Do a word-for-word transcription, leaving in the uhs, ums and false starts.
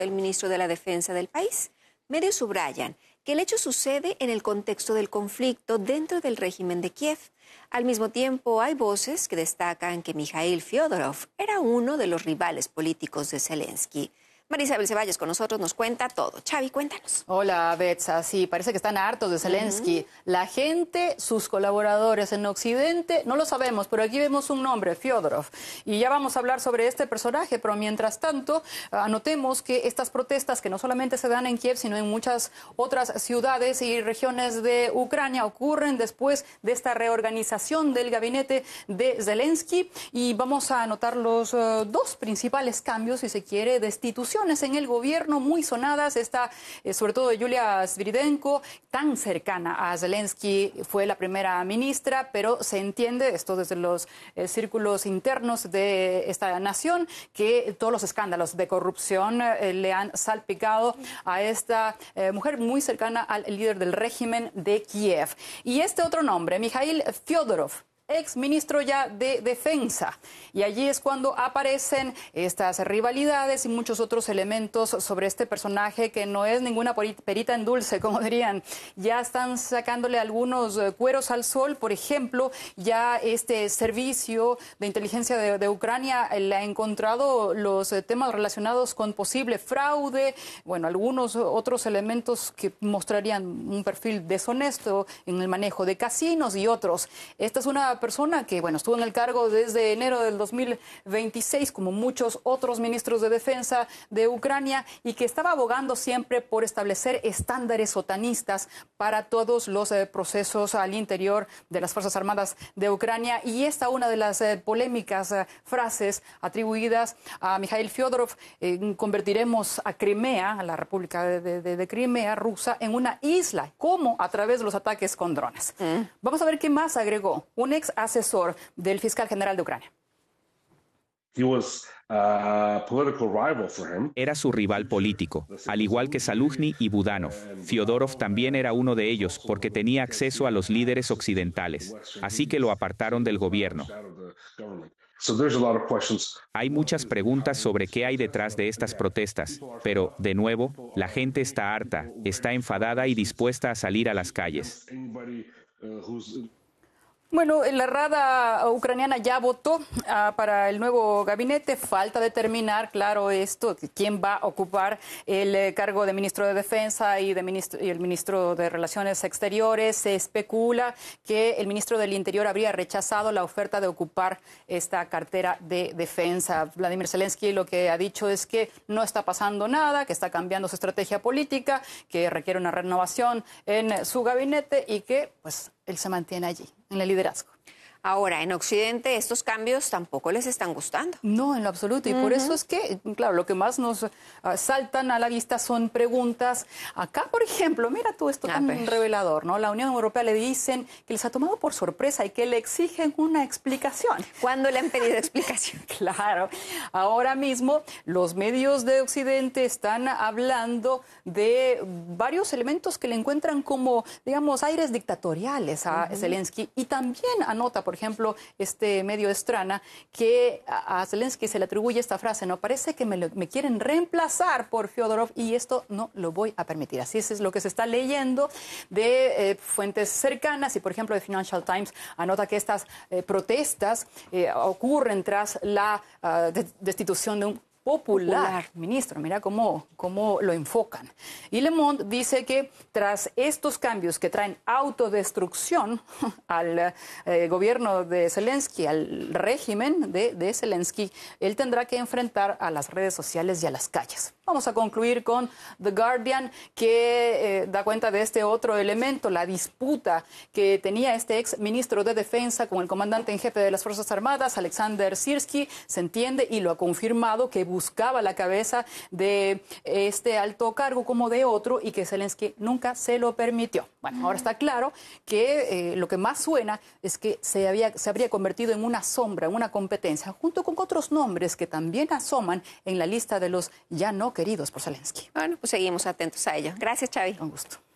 el ministro de la Defensa del país. Medios subrayan que el hecho sucede en el contexto del conflicto dentro del régimen de Kiev. Al mismo tiempo, hay voces que destacan que Mikhail Fiodorov era uno de los rivales políticos de Zelensky. María Isabel Ceballos con nosotros nos cuenta todo. Xavi, cuéntanos. Hola, Betsa. Sí, parece que están hartos de Zelensky. Uh-huh. La gente, sus colaboradores en Occidente, no lo sabemos, pero aquí vemos un nombre, Fiodorov. Y ya vamos a hablar sobre este personaje, pero mientras tanto, anotemos que estas protestas, que no solamente se dan en Kiev, sino en muchas otras ciudades y regiones de Ucrania, ocurren después de esta reorganización del gabinete de Zelensky. Y vamos a anotar los uh, dos principales cambios, si se quiere, destitución en el gobierno muy sonadas. Está eh, sobre todo Yulia Sviridenko, tan cercana a Zelensky, fue la primera ministra, pero se entiende, esto desde los eh, círculos internos de esta nación, que todos los escándalos de corrupción eh, le han salpicado a esta eh, mujer muy cercana al líder del régimen de Kiev. Y este otro nombre, Mikhail Fiodorov, ex ministro ya de Defensa. Y allí es cuando aparecen estas rivalidades y muchos otros elementos sobre este personaje que no es ninguna perita en dulce, como dirían. Ya están sacándole algunos cueros al sol. Por ejemplo, ya este servicio de inteligencia de, de Ucrania le ha encontrado los temas relacionados con posible fraude, bueno, algunos otros elementos que mostrarían un perfil deshonesto en el manejo de casinos y otros. Esta es una persona que, bueno, estuvo en el cargo desde enero del dos mil veintiséis, como muchos otros ministros de defensa de Ucrania, y que estaba abogando siempre por establecer estándares otanistas para todos los eh, procesos al interior de las Fuerzas Armadas de Ucrania. Y esta una de las eh, polémicas eh, frases atribuidas a Mikhail Fiodorov: eh, convertiremos a Crimea, a la República de, de, de Crimea rusa, en una isla, como a través de los ataques con drones. Mm. Vamos a ver qué más agregó un ex asesor del fiscal general de Ucrania. Era su rival político, al igual que Zaluzhny y Budanov. Fiodorov también era uno de ellos porque tenía acceso a los líderes occidentales, así que lo apartaron del gobierno. Hay muchas preguntas sobre qué hay detrás de estas protestas, pero, de nuevo, la gente está harta, está enfadada y dispuesta a salir a las calles. Bueno, la Rada ucraniana ya votó uh, para el nuevo gabinete. Falta determinar, claro, esto, quién va a ocupar el eh, cargo de ministro de Defensa y, de ministro, y el ministro de Relaciones Exteriores. Se especula que el ministro del Interior habría rechazado la oferta de ocupar esta cartera de defensa. Vladimir Zelensky lo que ha dicho es que no está pasando nada, que está cambiando su estrategia política, que requiere una renovación en su gabinete y que, pues, él se mantiene allí, en el liderazgo. Ahora, en Occidente estos cambios tampoco les están gustando. No, en lo absoluto. Y uh-huh. por eso es que, claro, lo que más nos uh, saltan a la vista son preguntas. Acá, por ejemplo, mira tú esto tan ah, revelador, ¿no? La Unión Europea le dicen que les ha tomado por sorpresa y que le exigen una explicación. ¿Cuándo le han pedido explicación? Claro. Ahora mismo los medios de Occidente están hablando de varios elementos que le encuentran como, digamos, aires dictatoriales a uh-huh. Zelensky. Y también anota, por ejemplo, este medio Strana, que a Zelensky se le atribuye esta frase: no, parece que me, lo, me quieren reemplazar por Fiodorov y esto no lo voy a permitir. Así es, es lo que se está leyendo de eh, fuentes cercanas. Y, por ejemplo, The Financial Times anota que estas eh, protestas eh, ocurren tras la uh, de, destitución de un Popular, popular ministro. Mira cómo, cómo lo enfocan. Y Le Monde dice que tras estos cambios que traen autodestrucción al eh, gobierno de Zelensky, al régimen de, de Zelensky, él tendrá que enfrentar a las redes sociales y a las calles. Vamos a concluir con The Guardian, que eh, da cuenta de este otro elemento, la disputa que tenía este ex ministro de Defensa con el comandante en jefe de las Fuerzas Armadas, Alexander Sirski. Se entiende y lo ha confirmado que buscaba la cabeza de este alto cargo como de otro y que Zelensky nunca se lo permitió. Bueno, ahora está claro que eh, lo que más suena es que se, había, se habría convertido en una sombra, en una competencia, junto con otros nombres que también asoman en la lista de los ya no queridos por Zelensky. Bueno, pues seguimos atentos a ello. Gracias, Xavi. Un gusto.